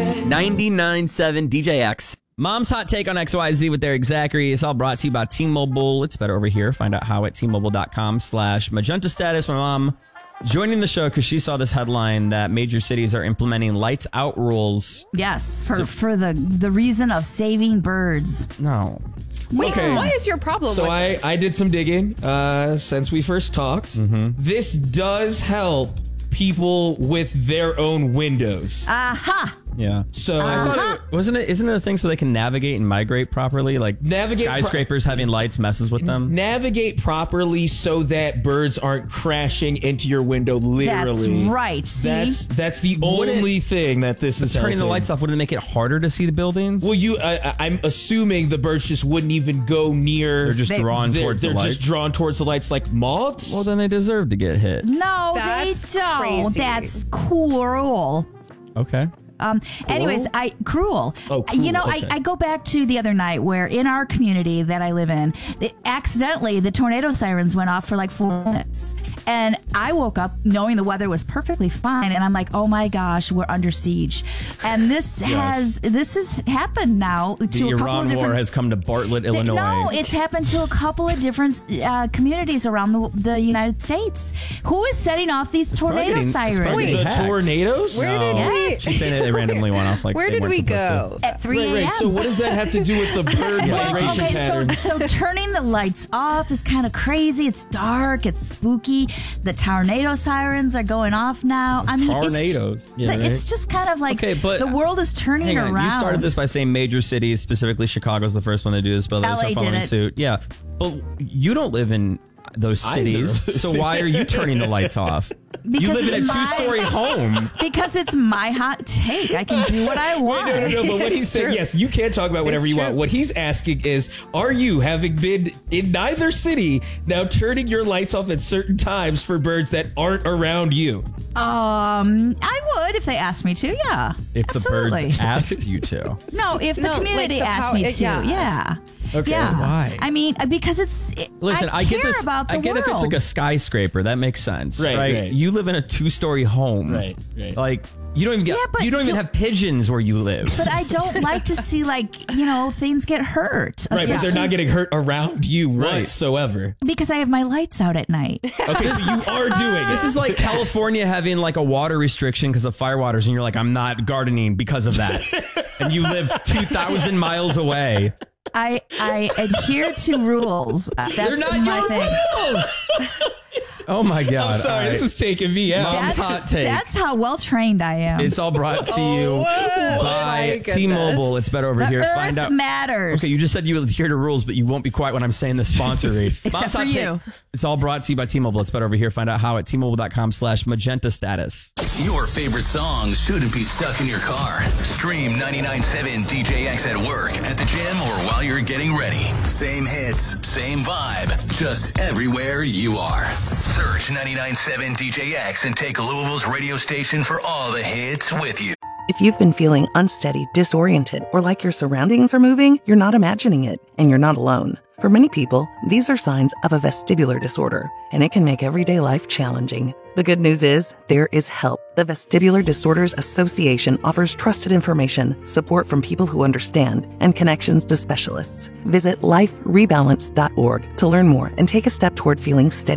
99.7 DJX. Mom's hot take on XYZ with Derek Zachary. It's all brought to you by T-Mobile. It's better over here. Find out how at T-Mobile.com/magenta status. My mom joining the show because she saw this headline that major cities are implementing lights out rules. Yes, for the reason of saving birds. No. Wait, Okay. what is your problem So with this? I did some digging since we first talked. This does help people with their own windows. Aha! Yeah. So Isn't it a thing so they can navigate and migrate properly? Like Navigate skyscrapers having lights messes with them? navigate properly so that birds aren't crashing into your window literally. That's right. See? That's the only thing that this is Turning the helping. lights off, wouldn't it make it harder to see the buildings? Well, I'm assuming the birds just wouldn't even go near. They're just drawn towards the They're lights? just drawn towards the lights like moths. Well, then they deserve to get hit. No, That's they don't. crazy. That's cruel. Okay. Anyways, cruel. Oh, cruel, You know, okay. I go back to the other night where in our community that I live in, accidentally the tornado sirens went off for like 4 minutes. And I woke up knowing the weather was perfectly fine. And I'm like, oh my gosh, we're under siege. And this has happened now to The a couple of Iran different... war has come to Bartlett, Illinois. No, it's happened to a couple of different communities around the United States. Who is setting off these tornado sirens? probably the hacked. tornadoes. Where did Yes. She's saying they randomly went off like Where they did weren't we supposed go? At 3 a.m. Right. So what does that have to do with the bird migration Okay, pattern? so turning the lights off is kind of crazy. It's dark. It's spooky. The tornado sirens are going off now. I mean, Tornadoes. It's just kind of like Okay, but the world is turning Hang on, around. you started this by saying major cities, specifically Chicago's the first one to do this, but others LA are following did it. suit. Yeah, but you don't live in those cities, so why are you turning the lights off? You Because live in a it's my- two-story home. Because it's my hot take. I can do what I want. No, but what he's saying, yes, you can talk about whatever It's you true. want. What he's asking is, are you, having been in neither city, now turning your lights off at certain times for birds that aren't around you? I would if they asked me to. Yeah, If absolutely. the birds asked you to. No, if the No, community like the asked me to, yeah. Okay, yeah. why? I mean, because Listen, I get care this. about the I get if it's world. like a skyscraper, that makes sense, Right, right? right. You live in a two-story home, Right. Like you don't even get. Yeah, but you don't even do- have pigeons where you live. But I don't like to see things get hurt. Right, but they're not getting hurt around you Right. whatsoever. because I have my lights out at night. Okay, so you are doing it. This is like California having like a water restriction because of firewaters, and you're like, I'm not gardening because of that, and you live 2,000 miles away. I adhere to rules. That's They're not my your thing. rules. Oh my God! I'm sorry, All this right. is taking me out. Mom's hot take. That's how well trained I am. It's all brought to you my by goodness. T-Mobile. It's better over the here. earth Find out. matters. Okay, you just said you would adhere to rules, but you won't be quiet when I'm saying the sponsor read. Except Mom's for hot you. take. It's all brought to you by T-Mobile. It's better over here. Find out how at T-Mobile.com/magenta status. Your favorite songs shouldn't be stuck in your car. Stream 99.7 DJX at work, at the gym, or while you're getting ready. Same hits, same vibe, just everywhere you are. Search 99.7 DJX and take Louisville's radio station for all the hits with you. If you've been feeling unsteady, disoriented, or like your surroundings are moving, you're not imagining it, and you're not alone. For many people, these are signs of a vestibular disorder, and it can make everyday life challenging. The good news is, there is help. The Vestibular Disorders Association offers trusted information, support from people who understand, and connections to specialists. Visit liferebalance.org to learn more and take a step toward feeling steady